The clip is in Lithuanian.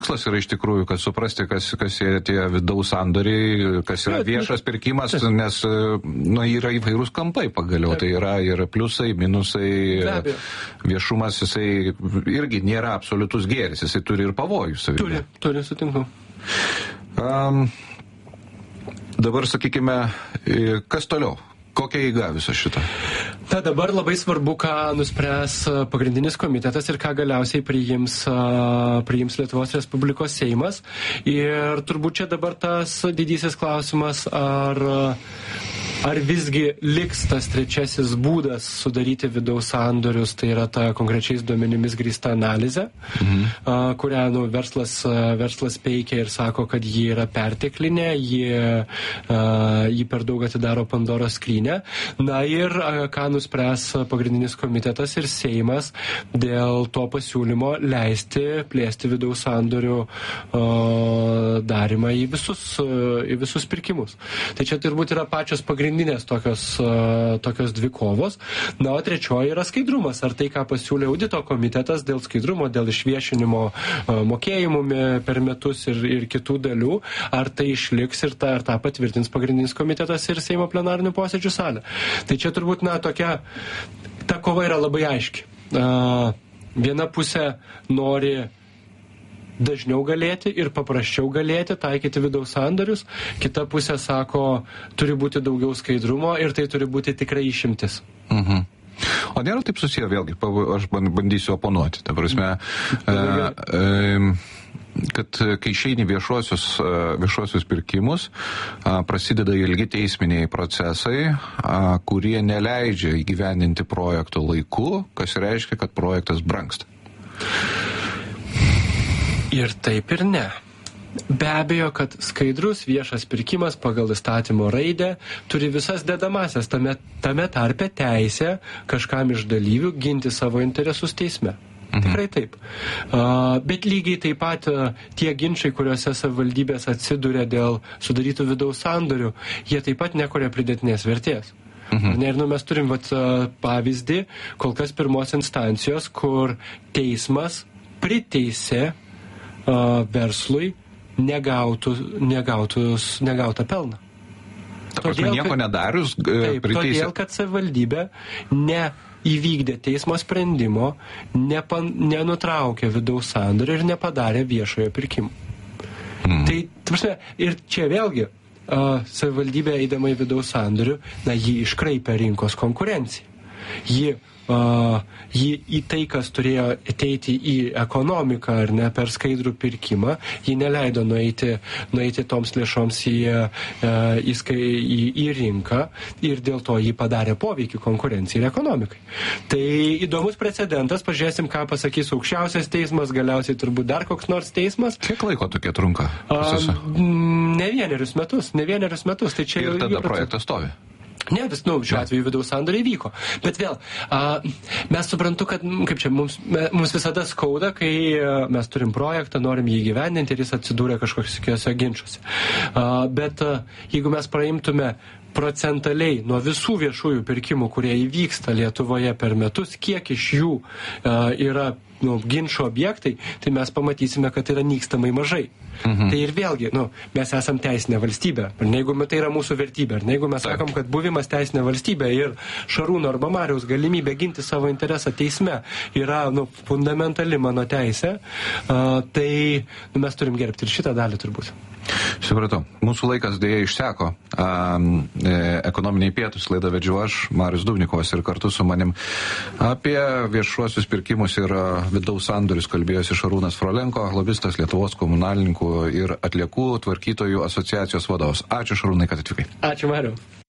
tikslas yra iš tikrųjų, kad suprasti, kas tie vidaus sandoriai, kas yra viešas pirkimas, nes yra įvairūs kampai pagaliau. Tai yra ir pliusai, minusai, viešumas, jisai irgi nėra absoliutus gėris, jisai turi ir pavojų savimi. Turi, sutinku. Dabar sakykime, kas toliau? Kokia eiga viso šito? Ta dabar labai svarbu, ką nuspręs pagrindinis komitetas ir ką galiausiai priims Lietuvos Respublikos Seimas. Ir turbūt čia dabar tas didysis klausimas, ar visgi liks tas trečiasis būdas sudaryti vidaus sandorius, tai yra ta konkrečiais duomenimis grįsta analizė, kurią verslas peikia ir sako, kad ji yra perteklinė, ji per daug atidaro Pandoros skrynią. Na ir ką nuspręs pagrindinis komitetas ir Seimas dėl to pasiūlymo plėsti vidaus sandorių darimą į visus pirkimus. Tai čia turbūt yra pačios pagrindinės tokios dvi kovos. Na, o trečioji yra skaidrumas. Ar tai, ką pasiūlė audito komitetas dėl skaidrumo, dėl išviešinimo mokėjimų per metus ir kitų dalių, ar tai išliks ir tą patvirtins pagrindinis komitetas ir Seimo plenarinių posėdžių salė. Tai čia turbūt, ta kova yra labai aiški. Viena pusė nori dažniau galėti ir paprasčiau galėti taikyti vidaus sandorius, kita pusė sako, turi būti daugiau skaidrumo ir tai turi būti tikrai išimtis. O nėra taip susiję, vėlgi, aš bandysiu oponuoti, ta prasme, kad kai išeini viešuosius pirkimus, prasideda ilgi teisminiai procesai, kurie neleidžia įgyvendinti projekto laiku, kas reiškia, kad projektas brangsta. Ir taip ir ne. Be abejo, kad skaidrus viešas pirkimas pagal įstatymo raidę turi visas dedamasias, tame tarpe teisę kažkam iš dalyvių ginti savo interesus teisme. Tikrai taip. Bet lygiai taip pat tie ginčai, kuriuose savivaldybės atsiduria dėl sudarytų vidaus sandorių, jie taip pat nekuria pridėtinės vertės. Ir mes turim pavyzdį, kol kas pirmos instancijos, kur teismas priteisė verslui negautą pelną. Ta prasme, nieko nedarius, priteisė. Todėl, kad savivaldybė neįvykdė teismo sprendimo, nenutraukė vidaus sandorio ir nepadarė viešojo pirkimo. Tai, prasme, ir čia vėlgi savivaldybė eidama į vidaus sandorių, ji iškraipė rinkos konkurenciją. Ji į tai, kas turėjo ateiti į ekonomiką ar ne per skaidrų pirkimą, ji neleido nueiti toms lėšoms į rinką ir dėl to ji padarė poveikį konkurencijai ir ekonomikai. Tai įdomus precedentas, pažiūrėsim, ką pasakys aukščiausias teismas, galiausiai turbūt dar koks nors teismas. Kiek laiko tokie trunka? Ne vienerius metus. Tai čia ir tada projektas stovi. Ne, šiuo atveju vidaus sandoriai vyko. Bet vėl, mes suprantu, kad mums visada skauda, kai mes turim projektą, norim jį įgyvendinti ir jis atsidūrė kažkokiuose ginčuose. Bet jeigu mes praimtume procentaliai nuo visų viešųjų pirkimų, kurie įvyksta Lietuvoje per metus, kiek iš jų yra ginčo objektai, tai mes pamatysime, kad yra nykstamai mažai. Tai ir vėlgi, mes esam teisinė valstybė. Jeigu tai yra mūsų vertybė, jeigu mes sakom, kad buvimas teisinė valstybė ir Šarūno arba Mariaus galimybė ginti savo interesą teisme yra fundamentali mano teisė, tai mes turim gerbti ir šitą dalį turbūt. Supratau. Mūsų laikas dėja išseko. Ekonominiai pietūs laidą vedžiu aš, Marius Dubnikovas, ir kartu su manim apie viešuosius pirkimus ir vidaus sandorius kalbėjosi Šarūnas Frolenko, lobistas, Lietuvos komunalininkų ir atliekų tvarkytojų asociacijos vadovas. Ačiū, Šarūnai, kad atvykai. Ačiū, Mariau.